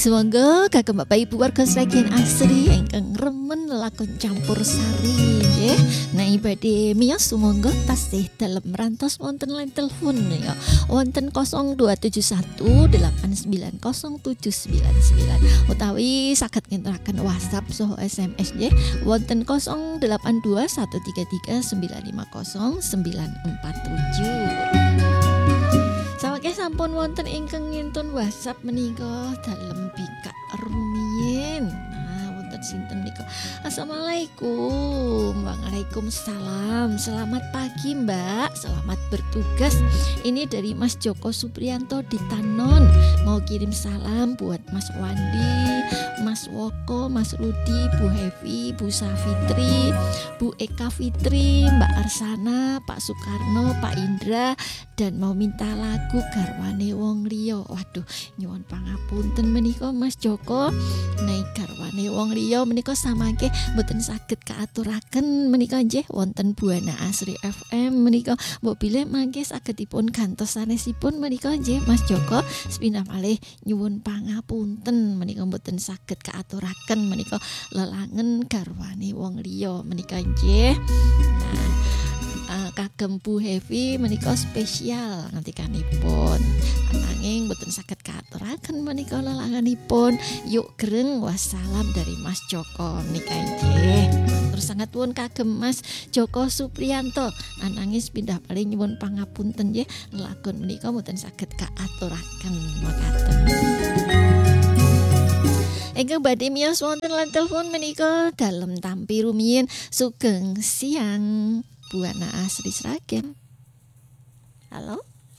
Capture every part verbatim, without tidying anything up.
Semoga kagem Bapak Ibu warga Sragen asri ingkang remen lakon campursari nggih. Nah badhe miyos sumangga tasih dalem rantos wonten line telepon ya. Wonten nol dua tujuh satu delapan sembilan nol tujuh sembilan sembilan utawi saged nginteraken WhatsApp saha S M S nggih wonten nol delapan dua satu tiga tiga sembilan lima nol sembilan empat tujuh. Sawake sampun wonten ingkang ngintun WhatsApp menika dalem bikak rumiyin. Nah, wonten sinten menika? Assalamualaikum. Waalaikumsalam. Selamat pagi, Mbak. Selamat bertugas. Ini dari Mas Joko Supriyanto di Tanon. Mau kirim salam buat Mas Wandi, Mas Woko, Mas Rudi, Bu Hevi, Bu Safitri, Bu Eka Fitri, Mbak Arsana, Pak Soekarno, Pak Indra, dan mau minta lagu garwane wong liya. Waduh, nyuwun pangapunten menika Mas Joko. Nek garwane wong liya menika samangke mboten saged kaaturaken menika nggih wonten Buana Asri F M menika mbok bilih mangke sagedipun gantos sanesipun menika nggih Mas Joko. Sepindah malih nyuwun pangapunten menika mboten saged kaaturaken menika lelangen garwane wong liya menika nggih. Nah, Uh, kagem Bu Hevi menika spesial ngantikanipun ananging mboten saged kaaturaken menika lelanganipun. Yuk greng wassalam dari Mas Joko menika nggih. Terus sangat nuwun kagem Mas Joko Supriyanto ananging pindah paling nyuwun pangapunten nggih lakon menika mboten saged kaaturaken makaten. Engkang badhe miyos wonten lan telepon menika dalem tampi rumiyin sugeng siang Buana Asri Sragen. Halo.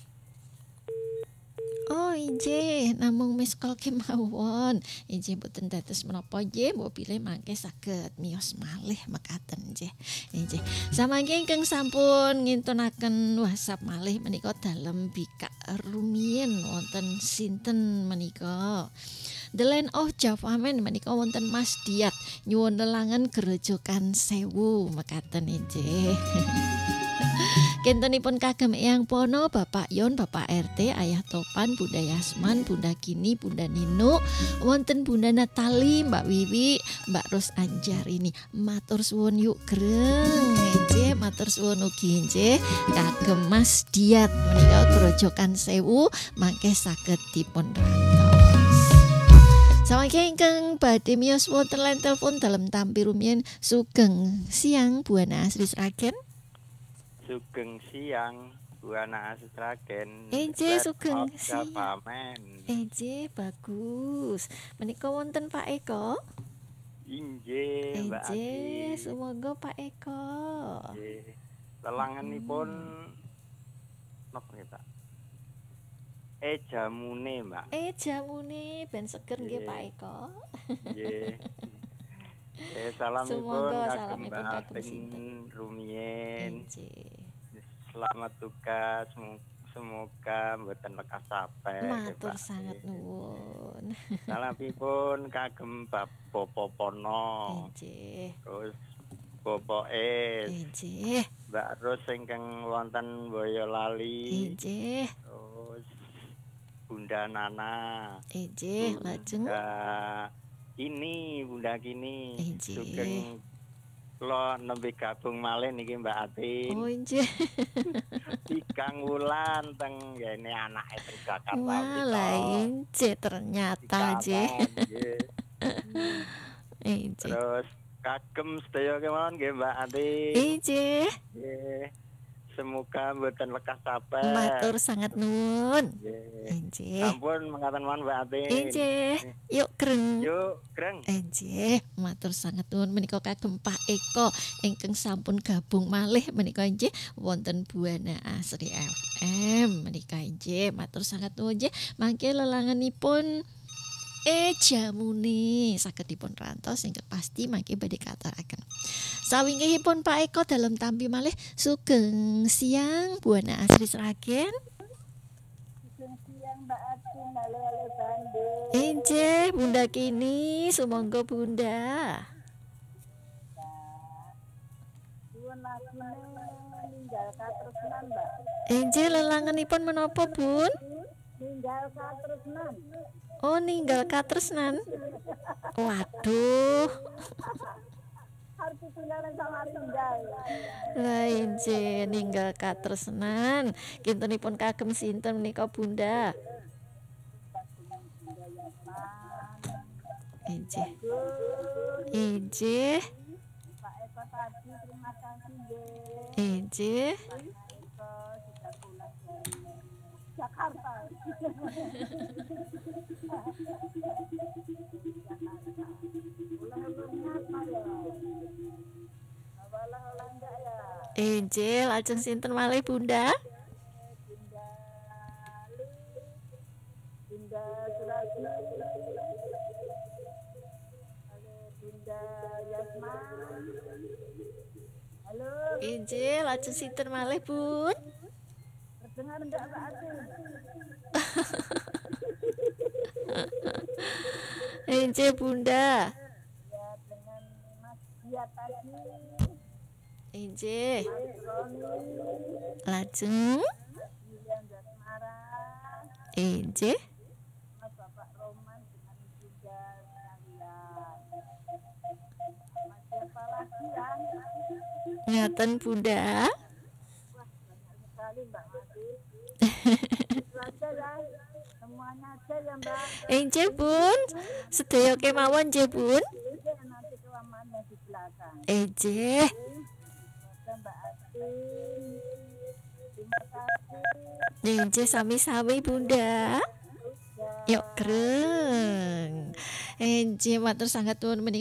Oh injih namung miss call kemawon. Injih mboten dados menapa nggih mbok bilih mangke saged miyos malih mekaten nggih. Injih. Samangke ingkang sampun ngintunaken WhatsApp malih menika dalem bikak rumiyin wonten sinten menika. The Land of Javamen menika wonten Mas Diat nyuwun lelangan Gerojokan Sewu mekaten injih. Kentenipun kagem Eyang Pono, Bapak Yon, Bapak R T, Ayah Topan, Bunda Yasman, Bunda Kini, Bunda Nino, wonten Bunda Natali, Mbak Wiwi, Mbak Ros Anjarini. Matur suwun yuk greng nggih, matur suwun ugi nggih kagem Mas Diat menika Gerojokan Sewu mangke saged dipun rantos. Samangke ingkang badhe miyos wonten line telepon dalem tampi rumiyin sugeng siang Buana Asri Sragen. Sugeng siang Buana Asri Sragen. Enje sugeng siang. Javamen. Enje bagus. Menika wonten Pak Eko? Injih Mbak Ati. Enje semoga Pak Eko. Nggih. Lelanganipun napa nggih Pak? Eh jamune Mbak. Eh jamune ben seger nggih Pak Eko. Nggih. Eh salamipun kagem Mbak Ating rumiyin. Selamat tugas, semoga mboten lekas sampai. Matur sangat nuwun. Salamipun kagem Bapak Popono. Nggih. Terus Bapak Es. Nggih. Mbak Ros ingkang wonten Boyolali. Nggih. Terus Bunda Nana. Nggih, lajeng. Ini Bunda Kini. Nggih. Sugeng kula nembe gabung malih niki Mbak Ati. Oh nggih. Tigang wulan teng ngene anake teng Jakarta. Walah nggih ternyata nggih. Nggih. Terus kagem sedaya kemawon nggih Mbak Ati. Nggih. Nggih. Semoga mboten lekas sampai. Matur sangat nuwun. Nggih. Sampun mengatakan mawon Mbak Ati. Nggih. Yuk greng. Yuk greng. Nggih, matur sangat nuwun menika kagem Pak Eko ingkang sampun gabung malih menika nggih wonten Buana Asri F M menika nggih matur sangat nuwun nggih mangke lelanganipun eh jamune saged dipun rantos ingkang pasti mangke badhe katuraken. Sawingkihipun Pak Eko dalam tampi malih sugeng siang Buana Asri Sragen. Sugeng siang Mbak Ati malih-malih Bandung. Enje Bunda Kini sumangga Bunda. Suwun lagune ninggal katresnan Mbak. Enje lelanganipun menapa Bun? Tinggal katresnan. Oh, ninggal katresnan. Waduh. Harus ditinggalin sama tinggal. Lah inje ninggal katresnan. Kintenipun kagem sinten menika Bunda? Inje. Inje. Pak Eko tadi terima kasih nggih. Inje. Pak Eko sudah pulang dari Jakarta. Oleh-olehnya apa ya? Oleh-oleh enggak ya? Inje lajeng sinten malih Bunda? Bunda Li, Bunda Surati, halo Bunda Yasma, halo, Inje lajeng sinten malih Bun? terdengar enggak Pak Atin? Inje Bunda. Ya dengan Mas Dia tadi, Inje Mas Roni, lajeng Mas Yulian Dasmara, Inje. Mas Bapak Roman dengan Bunda sekalian. Mas siapa lagi ya? Ngaten Bunda. Wah banyak sekali Mbak Mati. Itu aja ya, semuanya aja ya Mbak. Inje Bun. Sedaya kemawon nggih Bun. Oke, nanti kelamaan di belakang. Inje. Oke Mbak Ati, terima kasih. Inje sami-sami Bunda. Ya. Yuk greng. Inje matur sangat nuwun menika